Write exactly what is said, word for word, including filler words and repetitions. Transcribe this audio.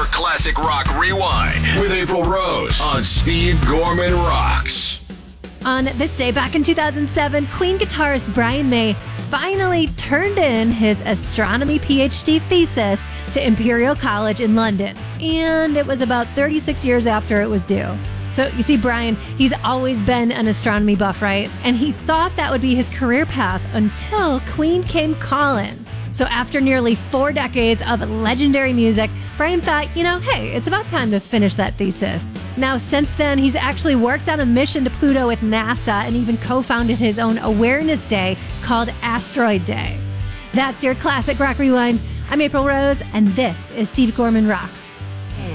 Classic Rock Rewind with April Rose on Steve Gorman Rocks. On this day, back in two thousand seven, Queen guitarist Brian May finally turned in his astronomy P H D thesis to Imperial College in London. And it was about thirty-six years after it was due. So you see, Brian, he's always been an astronomy buff, right? And he thought that would be his career path until Queen came calling. So after nearly four decades of legendary music, Brian thought, you know, hey, it's about time to finish that thesis. Now, since then, he's actually worked on a mission to Pluto with NASA and even co-founded his own awareness day called Asteroid Day. That's your Classic Rock Rewind. I'm April Rose, and this is Steve Gorman Rocks.